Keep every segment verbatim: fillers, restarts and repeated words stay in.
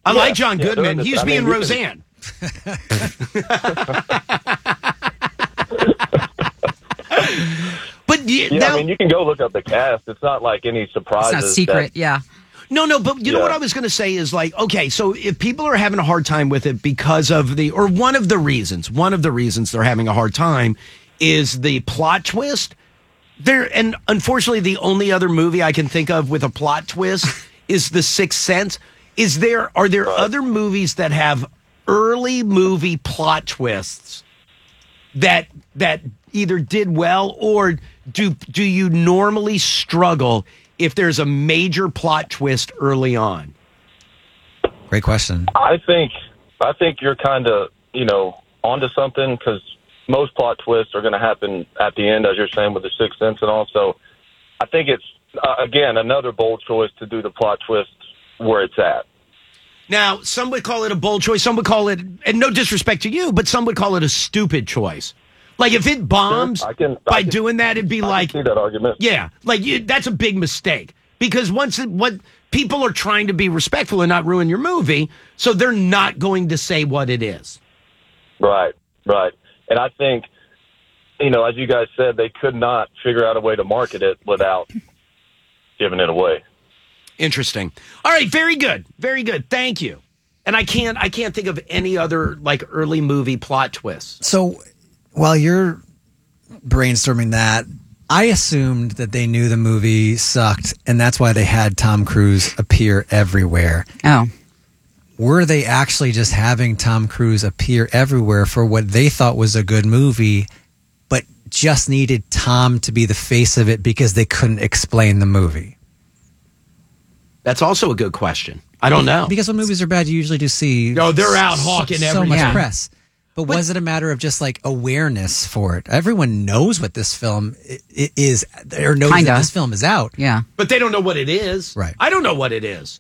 I yeah, like John yeah, Goodman. He was I mean, being Roseanne. But you, yeah, now, I mean, you can go look up the cast. It's not like any surprises. It's not secret, that, yeah. No, no, but you know Yeah. what I was going to say is like, okay, so if people are having a hard time with it because of the, or one of the reasons, one of the reasons they're having a hard time is the plot twist. There, and unfortunately, the only other movie I can think of with a plot twist is The Sixth Sense. Is there, are there other movies that have early movie plot twists that that either did well, or do do you normally struggle if there's a major plot twist early on? Great question. I think I think you're kind of, you know, onto something, because most plot twists are going to happen at the end, as you're saying, with The Sixth Sense and all. So I think it's, uh, again, another bold choice to do the plot twist where it's at. Now, some would call it a bold choice. Some would call it, and no disrespect to you, but some would call it a stupid choice. Like if it bombs Sure, I can- by I can- doing that, it'd be I like, can see that argument. yeah, like you, that's a big mistake, because once it, what people are trying to be respectful and not ruin your movie, so they're not going to say what it is. Right, right. And I think, you know, as you guys said, they could not figure out a way to market it without giving it away. Interesting. All right, very good, very good. Thank you. And I can't, I can't think of any other like early movie plot twists. So while you're brainstorming that, I assumed that they knew the movie sucked, and that's why they had Tom Cruise appear everywhere. Oh. Were they actually just having Tom Cruise appear everywhere for what they thought was a good movie, but just needed Tom to be the face of it because they couldn't explain the movie? That's also a good question. I don't know. Because when movies are bad, you usually do see No, they're out hawking so everything. much Yeah. press. But, was it a matter of just like awareness for it? Everyone knows what this film i- i- is, or knows Kinda. that this film is out. Yeah. But they don't know what it is. Right. I don't know what it is.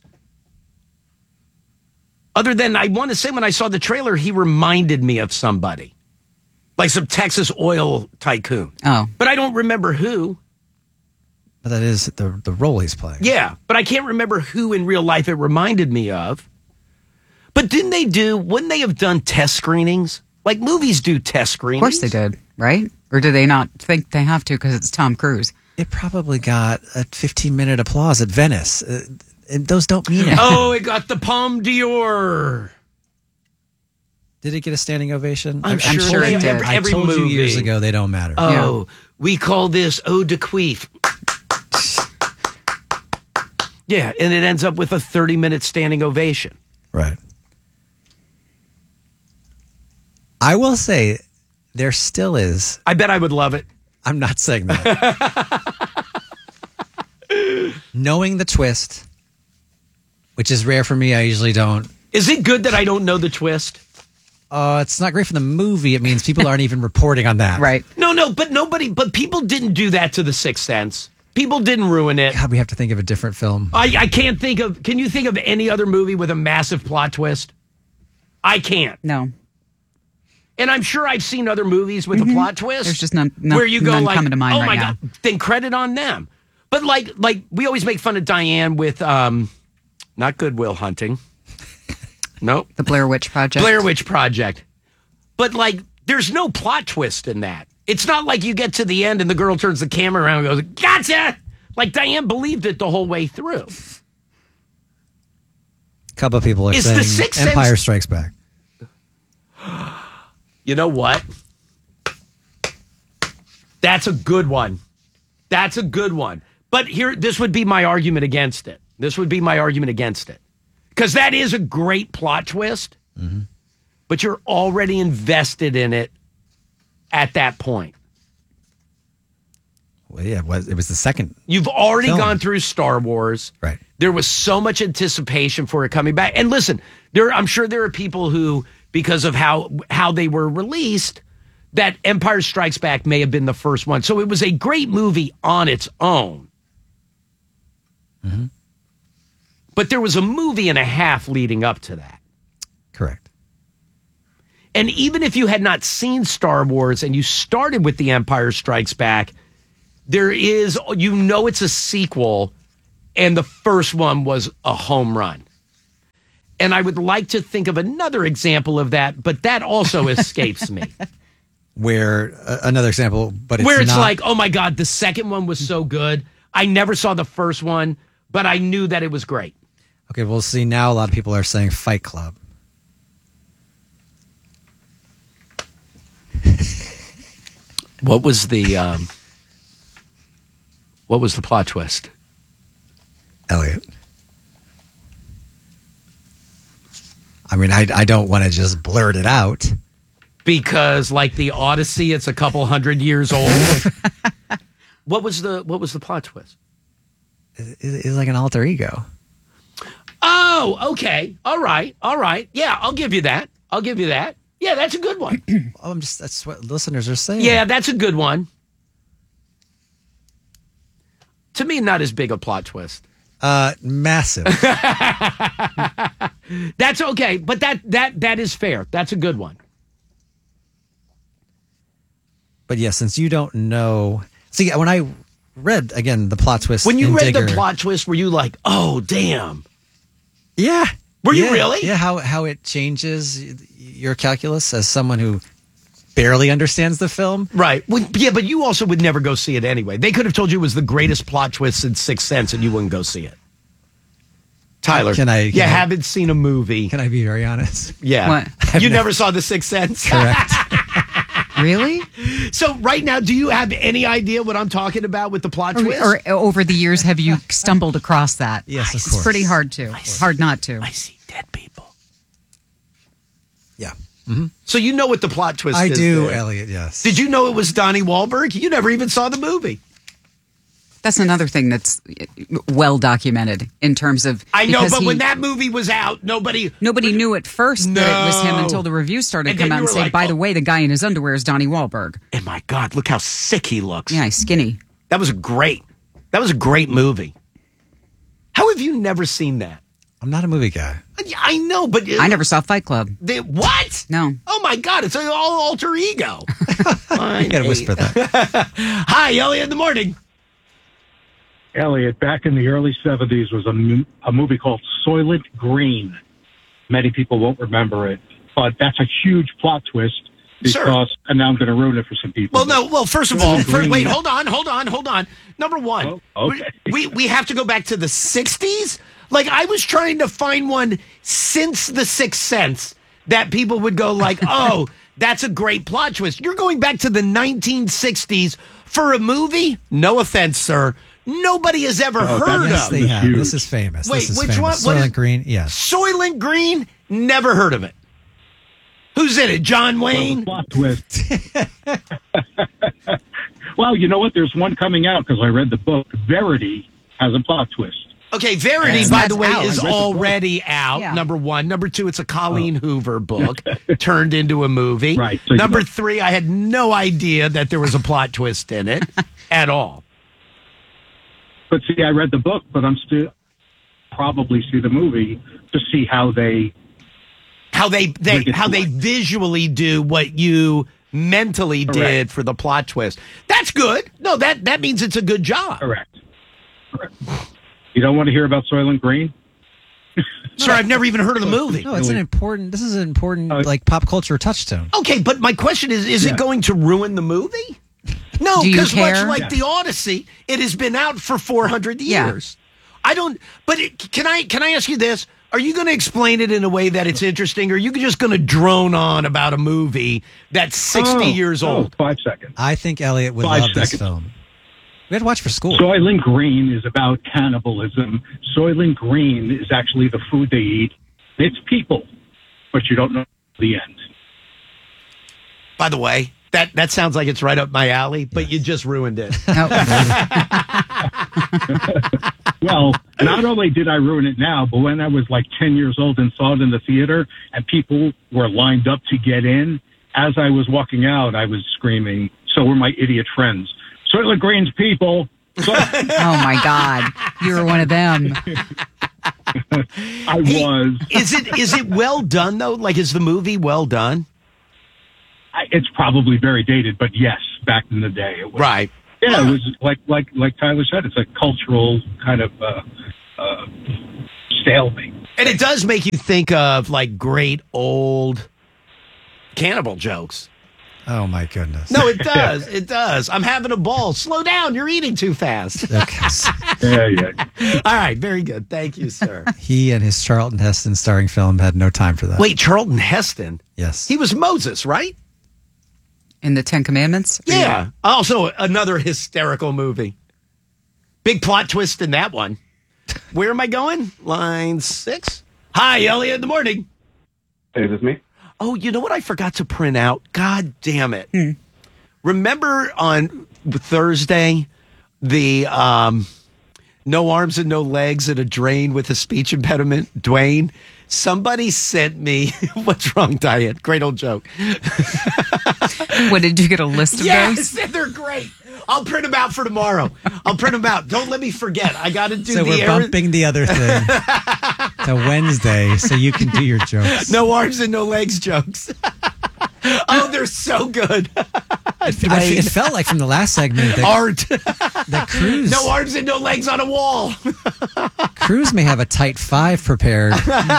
Other than, I want to say when I saw the trailer, he reminded me of somebody. Like some Texas oil tycoon. Oh. But I don't remember who. But that is the the role he's playing. Yeah, but I can't remember who in real life it reminded me of. But didn't they do, wouldn't they have done test screenings? Like movies do test Of screenings. course they did, right? Or do they not think they have to because it's Tom Cruise? It probably got a fifteen minute applause at Venice. Uh, and those don't mean it. Oh, it got the Palme d'Or. Did it get a standing ovation? I'm I- sure told it you- did. Every, I every told movie. you years ago they don't matter. Oh, we call this eau de queef. Yeah, and it ends up with a thirty minute standing ovation. Right. I will say there still is. I bet I would love it. I'm not saying that. Knowing the twist, which is rare for me, I usually don't. Is it good that I don't know the twist? Uh, it's not great for the movie. It means people aren't even reporting on that. Right. No, no, but nobody, but people didn't do that to The Sixth Sense. People didn't ruin it. God, we have to think of a different film. I, I can't think of, can you think of any other movie with a massive plot twist? I can't. No. And I'm sure I've seen other movies with a plot twist. There's just none- none- where you go none like, coming to mind oh right my now. God, then credit on them. But like, like we always make fun of Diane with, um, not Goodwill Hunting. Nope. The Blair Witch Project. Blair Witch Project. But like, there's no plot twist in that. It's not like you get to the end and the girl turns the camera around and goes, gotcha! Like Diane believed it the whole way through. A couple of people are Is saying the Sixth Sense- Empire Strikes Back. You know what? That's a good one. That's a good one. But here, this would be my argument against it. This would be my argument against it. Because that is a great plot twist, Mm-hmm. but you're already invested in it at that point. Well, yeah, it was, it was the second. You've already Film. gone through Star Wars. Right. There was so much anticipation for it coming back. And listen, there I'm sure there are people who, because of how how they were released, that Empire Strikes Back may have been the first one. So it was a great movie on its own. Mm-hmm. But there was a movie and a half leading up to that. Correct. And even if you had not seen Star Wars and you started with The Empire Strikes Back, there is, you know, it's a sequel, and the first one was a home run. And I would like to think of another example of that, but that also escapes me. Where uh, another example, but it's Where it's not, like, oh my God, the second one was so good. I never saw the first one, but I knew that it was great. Okay, we'll see. Now a lot of people are saying Fight Club. What was the um, what was the plot twist? Elliot. I mean, I, I don't want to just blurt it out. Because like the Odyssey, it's a couple hundred years old. What was the what was the plot twist? It, it's like an alter ego. Oh, okay. All right. All right. Yeah, I'll give you that. I'll give you that. Yeah, that's a good one. Oh, I'm just that's what listeners are saying. Yeah, that's a good one. To me, not as big a plot twist. Uh, massive. That's okay, but that that that is fair. That's a good one. But yeah, since you don't know, see, when I read again the plot twist, When you in read Digger, the plot twist, were you like, "Oh, damn"? yeah, Were you yeah, really? Yeah, how how it changes your calculus as someone who barely understands the film. Right. Well, yeah, but you also would never go see it anyway. They could have told you it was the greatest plot twist since Sixth Sense, and you wouldn't go see it. Tyler, Can I- can you I- haven't seen a movie. Can I be very honest? Yeah. What? You never saw The Sixth Sense? Correct. Really? So right now, do you have any idea what I'm talking about with the plot twist? Or, or over the years, have you stumbled across that? Yes, of It's course. pretty hard to. Hard not to. I see dead people. Yeah, So you know what the plot twist I is. do, there. Elliot. Yes. Did you know it was Donnie Wahlberg? You never even saw the movie. That's another thing that's well documented in terms of. I know, because but he- when that movie was out, nobody... Nobody knew at first that it was him No. until the reviews started And to come then out you and were say, like, by oh. the way, the guy in his underwear is Donnie Wahlberg. And my God, look how sick he looks. Yeah, he's skinny. That was great. That was a great movie. How have you never seen that? I'm not a movie guy. I know, but... I never saw Fight Club. They, what? No. Oh, my God. It's an all alter ego. You gotta whisper that. Hi, Elliot in the morning. Elliot, back in the early seventies, was a, mo- a movie called Soylent Green. Many people won't remember it, but that's a huge plot twist because, Sure. and now I'm going to ruin it for some people. Well, no. Well, first of all, Soylent first, Green- wait, hold on, hold on, hold on. Number one, Oh, okay. we we have to go back to the sixties. Like I was trying to find one since The Sixth Sense that people would go like, "Oh, that's a great plot twist." You're going back to the nineteen sixties for a movie. No offense, sir. Nobody has ever Oh, heard Yes, of they have. huge. This is famous. Wait, this is which famous. one? What Soylent is- Green. Yes. Soylent Green. Never heard of it. Who's in it? John Well, the Wayne. plot twist. Well, you know what? There's one coming out because I read the book. Verity has a plot twist. Okay, Verity, Yes. by That's the way, out. is I read the book. already out. Yeah. Number one. Number two, it's a Colleen Hoover book turned into a movie. Right, so you Number know. three, I had no idea that there was a plot twist in it at all. But see, I read the book, but I'm still probably see the movie to see how they. How they, they Bring it how to they life. visually do what you mentally did Correct. for the plot twist. That's good. No, that that means it's a good job. Correct. Correct. You don't want to hear about Soylent Green? Sir, I've never even heard of the movie. No, it's an important. This is an important Uh, like pop culture touchstone. Okay, but my question is, is Yeah. it going to ruin the movie? No, Do you because much care? like Yeah. the Odyssey, it has been out for four hundred Yeah. years. I don't, but it, can I can I ask you this? Are you going to explain it in a way that it's interesting, or are you just going to drone on about a movie that's sixty Oh, years oh, old? Five seconds. I think Elliot would Five love this seconds. film. We had to watch for school. Soylent Green is about cannibalism. Soylent Green is actually the food they eat. It's people, but you don't know the end. By the way, that, that sounds like it's right up my alley, but you just ruined it. No. Well, not only did I ruin it now, but when I was like ten years old and saw it in the theater and people were lined up to get in, as I was walking out, I was screaming, so were my idiot friends. Soylent Green's people. So Oh my God, you were one of them. I was. Is it is it well done though? Like, is the movie well done? I, it's probably very dated, but yes, back in the day, it was. Right. Yeah, it was like like like Tyler said. It's a cultural kind of uh, uh, stalemate. And it does make you think of like great old cannibal jokes. Oh, my goodness. No, it does. It does. I'm having a ball. Slow down. You're eating too fast. Okay. Yeah, yeah. All right. Very good. Thank you, sir. He and his Charlton Heston starring film had no time for that. Wait, Charlton Heston? Yes. He was Moses, right? In the Ten Commandments? Yeah. Also, another hysterical movie. Big plot twist in that one. Where am I going? Line six. Hi, Elliot. In the morning. Hey, is this me? Oh, you know what I forgot to print out? God damn it. Hmm. Remember on Thursday, the um, no arms and no legs and a drain with a speech impediment, Dwayne? Somebody sent me, what's wrong, Diane? Great old joke. What, did you get a list of Yes, those? they're great. I'll print them out for tomorrow. I'll print them out. Don't let me forget. I got to do So the we're air- bumping the other thing to Wednesday so you can do your jokes. no arms and no legs jokes. Oh, they're so good. I f- it felt like from the last segment that, Art. that Cruz, No arms and no legs on a wall. Cruz may have a tight five prepared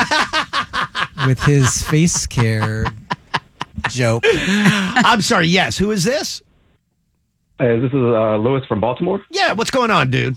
with his face care joke. I'm sorry. Yes. Who is this? Hey, this is uh, Lewis from Baltimore. Yeah. What's going on, dude?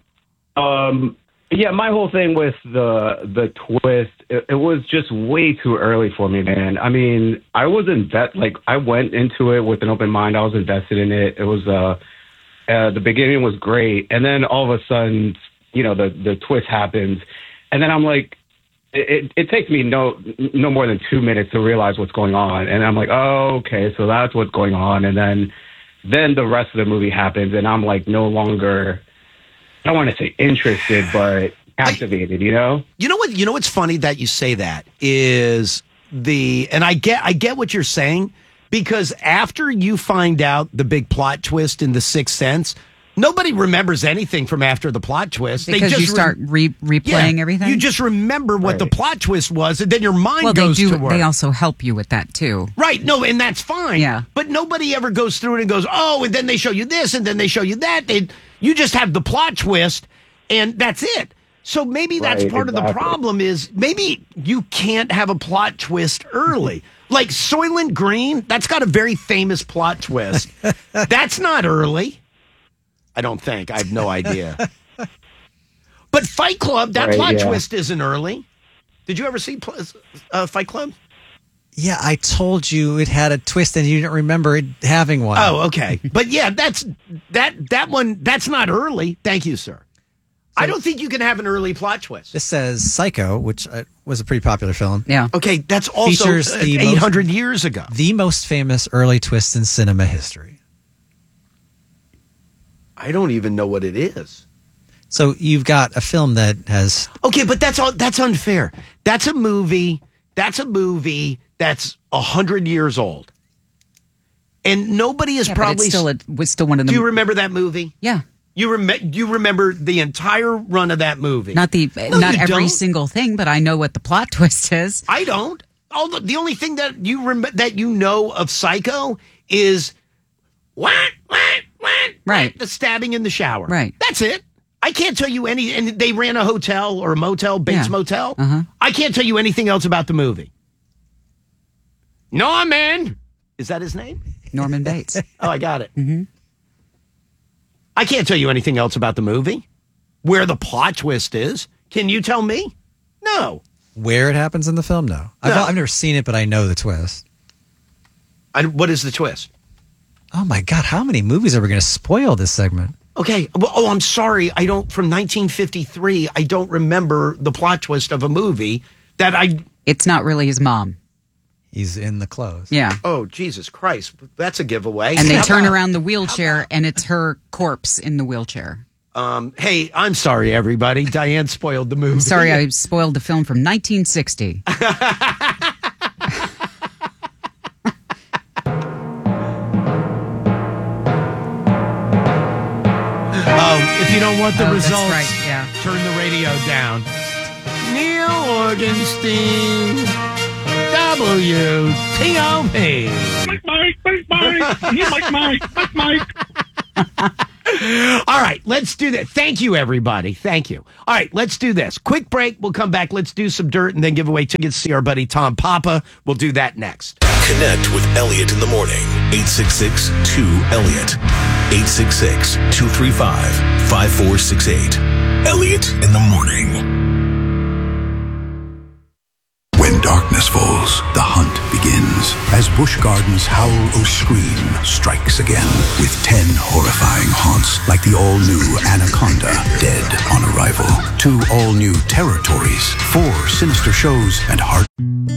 Um, yeah, my whole thing with the the twist, it, it was just way too early for me, man. I mean, I was invest like I went into it with an open mind. I was invested in it. It was uh, uh the beginning was great, and then all of a sudden, you know, the the twist happens, and then I'm like, it, it, it takes me no no more than two minutes to realize what's going on, and I'm like, oh, okay, so that's what's going on, and then then the rest of the movie happens, and I'm like no longer. I don't want to say interested, but captivated, you know? You know what? You know what's funny that you say that is the, and I get, I get what you're saying, because after you find out the big plot twist in The Sixth Sense, nobody remembers anything from after the plot twist. Because just you start re- replaying yeah, everything? You just remember what the Right. plot twist was, and then your mind well, they goes do. to work. They also help you with that, too. Right. No, and that's fine. Yeah. But nobody ever goes through it and goes, oh, and then they show you this, and then they show you that. They, you just have the plot twist, and that's it. So maybe that's Right, part of the exactly. problem is maybe you can't have a plot twist early. Like Soylent Green, that's got a very famous plot twist. That's not early. I don't think. I have no idea. But Fight Club, that Right, plot yeah. twist isn't early. Did you ever see pl- uh, Fight Club? Yeah, I told you it had a twist and you didn't remember it having one. Oh, okay. But yeah, that's that that one that's not early. Thank you, sir. I don't think you can have an early plot twist. This says Psycho, which uh, was a pretty popular film. Yeah. Okay, that's also Features uh, the eight hundred years ago. The most famous early twist in cinema history. I don't even know what it is. So you've got a film that has Okay, but that's all that's unfair. That's a movie. That's a movie that's a hundred years old. And nobody is Yeah, but probably it's still, it was still one of Do them. you remember that movie? Yeah. You rem- you remember the entire run of that movie? Not the No, not you every don't. single thing, but I know what the plot twist is. I don't. All the, the only thing that you rem- that you know of Psycho is what, what, what, Right. the stabbing in the shower. Right. That's it. I can't tell you any. And they ran a hotel or a motel, Bates Yeah. Motel. Uh-huh. I can't tell you anything else about the movie. Norman, is that his name? Norman Bates. Oh, I got it. Mm-hmm. I can't tell you anything else about the movie. Where the plot twist is. Can you tell me? No. where it happens in the film. No, I've, No. I've never seen it, but I know the twist. I, what is the twist? Oh my God, how many movies are we going to spoil this segment? Okay. Well, oh, I'm sorry. I don't, from nineteen fifty-three, I don't remember the plot twist of a movie that I, It's not really his mom. He's in the clothes. Yeah. oh, Jesus Christ. That's a giveaway. And they How turn about- around the wheelchair, and it's her corpse in the wheelchair. Um, hey, I'm sorry, everybody. Diane spoiled the movie. Sorry, I spoiled the film from nineteen sixty. Oh, if you don't want the Oh, that's results, right, yeah. turn the radio down. Neil Orgenstein, W T O P. Mike, Mike, Mike, Mike, Mike, Mike, Mike, Mike. All right, let's do that. Thank you, everybody. Thank you. All right, let's do this. Quick break. We'll come back. Let's do some dirt and then give away tickets to see our buddy Tom Papa. We'll do that next. Connect with Elliot in the morning. eight six six two Elliot. eight six six two three five five four six eight. Elliot in the morning. When darkness falls, the hunt begins. As Busch Gardens Howl O Scream strikes again with ten horrifying haunts like the all-new Anaconda, dead on arrival. Two all-new territories, four sinister shows, and heart...